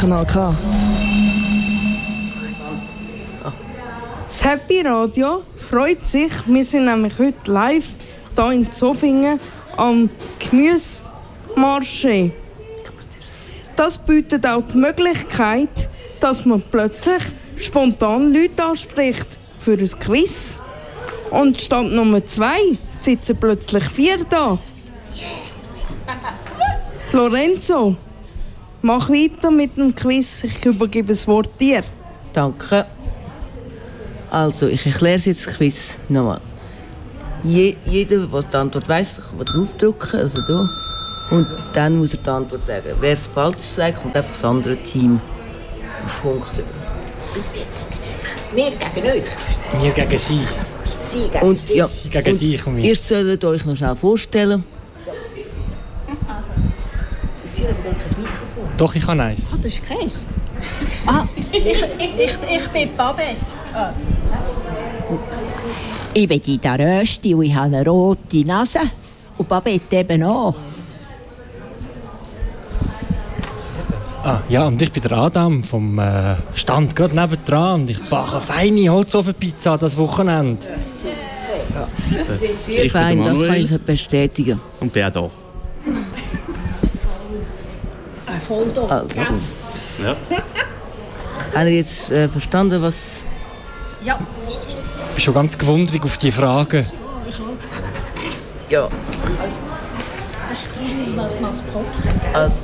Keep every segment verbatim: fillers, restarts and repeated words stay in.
Kanal K. Das Happy Radio freut sich. Wir sind nämlich heute live hier in Zofingen am Gemüsemarché. Das bietet auch die Möglichkeit, dass man plötzlich spontan Leute anspricht für ein Quiz. Und statt Nummer zwei sitzen plötzlich vier da. Lorenzo, mach weiter mit dem Quiz. Ich übergebe das Wort dir. Danke. Also, ich erkläre jetzt das Quiz nochmal. Je, jeder, der die Antwort weiss, kann draufdrücken, also da. Und dann muss er die Antwort sagen. Wer es falsch sagt, kommt einfach das andere Team Punkte. Wir gegen euch. Wir gegen sie. Sie gegen, und, ja, sie gegen und dich und mich. Ihr sollt euch noch schnell vorstellen. Also. Ich sehe aber kein Mikrofon. Doch, ich habe eins. Ah, das ist Käse. Ah, ich, ich, ich bin Babette. Ah. Ich bin die Rösti und ich habe eine rote Nase. Und Babette eben auch. Ah, ja, und ich bin der Adam vom äh, Stand gerade nebendran und ich backe feine Holzofenpizza das Wochenende. Ja. Das sind sehr fein, das kann ich bestätigen. Und bin auch da. Voll da. Also. Ja. Habt ihr jetzt äh, verstanden, was... Ja. Ich bin schon ganz gewundert auf die Fragen. Ja. Das ist das Maskottchen. Also.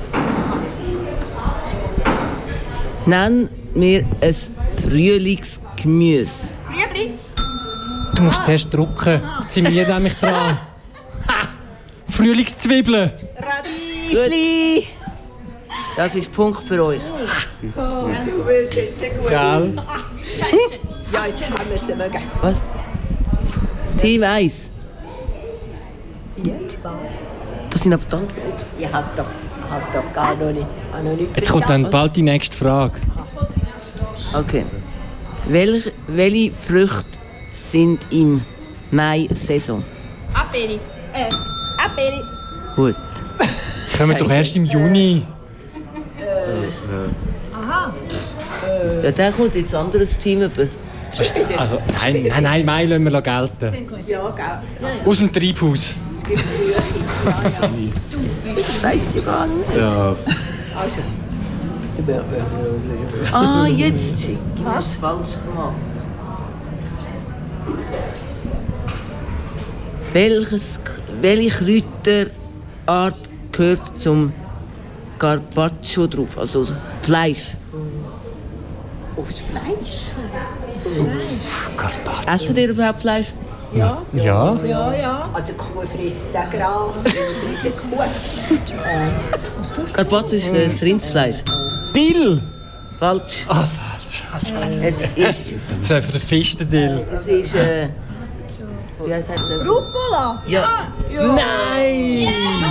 Nenn mir ein Frühlingsgemüse. Rüebli. Du musst zuerst drücken. Jetzt sind wir nämlich dran. Ha! Frühlingszwiebeln. Radiesli. Das ist Punkt für euch. Oh, du wirst nicht gut. Gell? Scheiße. Ja, jetzt haben wir es mögen. Was? Team eins. Ja, was? Das sind aber die Antworten. Ich habe es doch, has doch gar noch nicht. Noch nicht Jetzt kommt dann bald die nächste Frage. Okay. Welche, welche Früchte sind im Mai-Saison? Aperi. Äh, Aperi. Gut. Das kommen wir doch erst im Juni. Aha. Ja, dann kommt jetzt ein anderes Team über. Also, nein, nein, nein, Mai lassen wir gelten. Ja, gell. Aus dem Treibhaus. Das weiss ich gar nicht. Ja. Also. Ah, jetzt. Ich habe es falsch gemacht. Welches, welche Kräuterart gehört zum Carpaccio drauf? Also Fleisch. Aufs Fleisch? Carpaccio. Essen ihr überhaupt Fleisch? Ja. Ja. Ja, ja. Also Kuh frisst auch Gras, das ist jetzt gut. Was tust du? Carpaccio ist das Rindsfleisch. Dill! Falsch. Ah, falsch. Es ist... Das ist für den Fischendill. Es ist... Äh, wie heißt das? Rucola. Ja. Ja. Nein!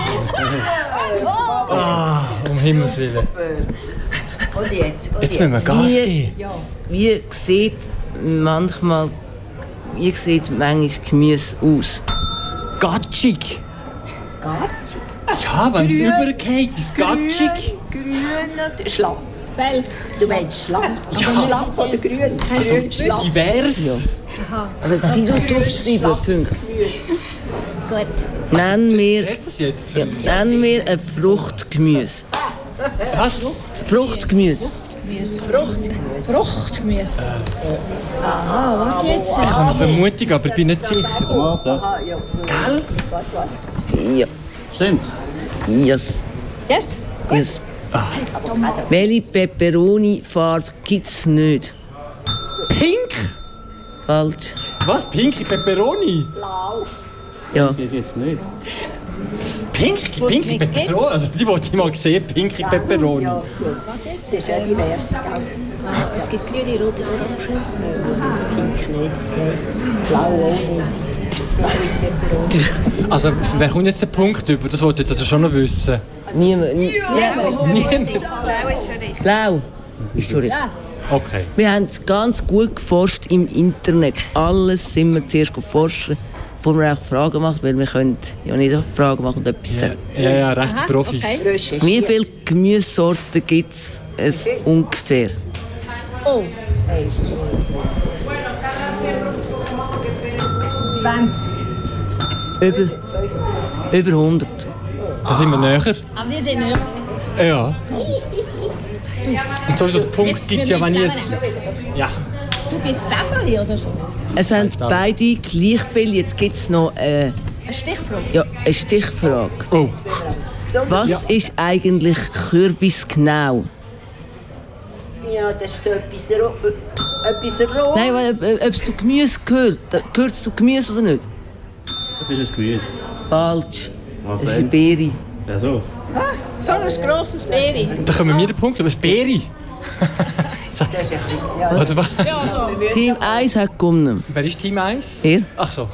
Ah, um Himmels Willen. Und jetzt? Und Jetzt müssen wir Gas geben. Wie, wie sieht manchmal... Wie sieht manchmal Gemüse aus? Gatschig. Gatschig? Ja, wenn es übergeht, ist gatschig. Grün und Schlamm. Welch? Du meinst Schlamm? Ja. Schlamm oder grün? Also, Grün, Schlamm. divers. Ja. Aber sie tut draufschreiben, Punkt. Gut. Nenn mir, Zählt das jetzt? ja, nenn mir ein Fruchtgemüse. Was? Fruchtgemüse. Gemüse. Fruchtgemüse. Fruchtgemüse. Aha, warte jetzt. Ich habe eine Vermutung, aber ich bin nicht sicher. Aha, ja. Gell? Was, was? Ja. Stimmt's? Yes. Yes? Yes. Welche Peperoni-Farbe gibt es nicht? Pink? Falsch. Was? Pinky Pepperoni? Blau. Ja. Geht jetzt nicht. Pinky, Wo's Pinky nicht Pepperoni? Also, die wollte ich mal sehen, Pinky Pepperoni. Ja, gut. Warte jetzt. Das ist ja divers, gell? Ah, es gibt grüne, rote, orange. Pink nicht. Nein. Blau auch nicht. Blaue Peperoni. Also, wer kommt jetzt den Punkt über? Das wollte ich jetzt also schon noch wissen. Niemand. Nie- Niemand. Blau. Ist schon richtig. Okay. Wir haben es ganz gut geforscht im Internet. Alles sind wir zuerst geforscht. bevor wir auch Fragen machen, weil wir können ja nicht Fragen machen und etwas Ja, sagen. ja, ja, recht Aha, Profis. okay. Wie viele Gemüsesorten gibt es ungefähr? Oh. zwanzig. Über, über hundert. Da sind wir näher. Aber die sind nicht. Ja. Und sowieso den Punkt Jetzt, gibt es wir ja, wenn ihr es... müssen Ja. Du gibst Stefanie oder so? Es haben beide gleich viel. Jetzt gibt es noch äh, Eine Stichfrage. ja, eine Stichfrage. Oh. Was Ja. ist eigentlich Kürbis genau? Ja, das ist so etwas, ro etwas roh. Nein, weil, äh, ob es zu Gemüse gehört. Gehört es zu Gemüse oder nicht? Das ist ein Gemüse. Falsch. Was Das ist eine denn? Beere. Ja, so. So ein grosses Beere. Da kommen wir den Punkt, aber es ist Beere. Oder was? Ja, so. Team eins hat gewonnen. Wer ist Team eins? Ihr? Ach so.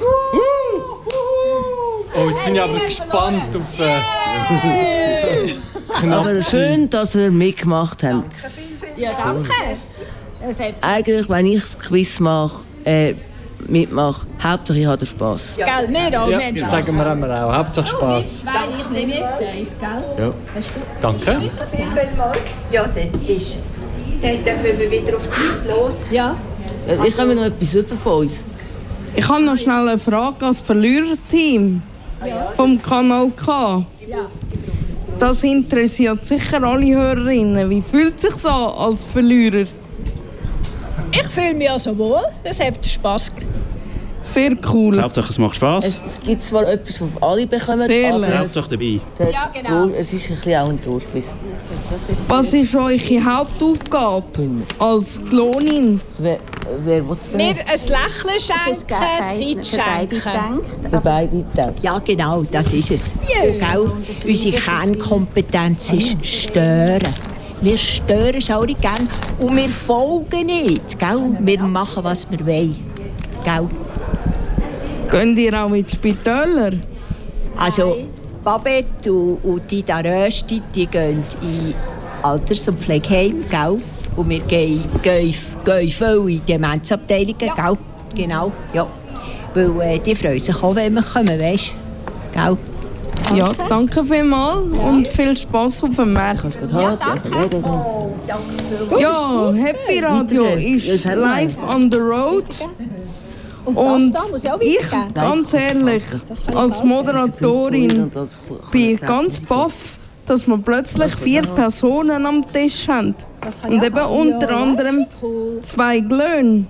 Oh, jetzt bin ich aber gespannt auf... Äh, knapp. Aber schön, dass ihr mitgemacht habt. Ja, danke. Es hat Eigentlich, wenn ich das Quiz mache, äh, mitmache, hauptsächlich ich habe Spass. Gell, wir auch, Ja, Mensch. das sagen wir immer auch. Hauptsache Spaß. Zwei, ich nehme jetzt eins, gell? Ja. Danke. Ja, dann ist. Dann dürfen wir wieder auf die Leute los. Ja. Äh, Ich habe noch etwas über von uns. Ich habe noch schnell eine Frage als Verliererteam vom Kanal K. Ja. Das interessiert sicher alle Hörerinnen. Wie fühlt es sich an als Verlierer? Ich fühle mich also wohl. Es hat Spass gemacht. Sehr cool. Hauptsache es macht Spass. Es, es gibt zwar etwas, was alle bekommen, Sehr aber lecker. Hauptsache dabei. der Ja, genau. Trost- es ist ein bisschen auch ein Trostpreis. Was ist eure Hauptaufgabe als Klonin? Also wer, wer will es denn? Mir ein Lächeln schenken, Zeit schenken. Für beide denken. Ja, genau, das ist es. Gell? Unsere Kernkompetenz ist stören. Wir stören schon nicht gerne und wir folgen nicht. Gell? Wir machen, was wir wollen. Gell? Geht ihr auch in die Spitäler? Also, Babette und, und die da Rösti, die gehen in Alters- und Pflegeheim, gell? Und wir gehen, gehen, gehen viel in Demenzabteilungen, gell? Genau, ja. Weil äh, die freuen sich auch, wenn wir kommen, weißt du? Gell? Ja, danke vielmals und viel Spaß auf dem Markt. Ja, danke. Ja, Happy Radio ist live on the road. Und das da muss ich auch ich, weitergeben. ganz ehrlich, als Moderatorin bin ich ganz baff, dass wir plötzlich vier Personen am Tisch haben. Und eben unter anderem zwei Glöhne.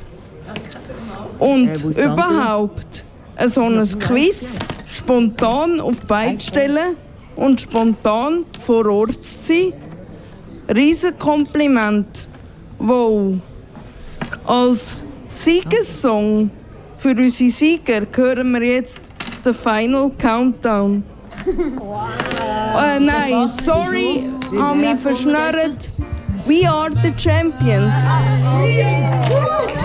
Und Äh, wo ist das überhaupt so ein Quiz spontan auf die Beine stellen und spontan vor Ort zu sein. Riesenkompliment. Wow. Als Siegessong für unsere Sieger hören wir jetzt den Final Countdown. Äh, nein, sorry, habe mich verschnurrt. We are the champions.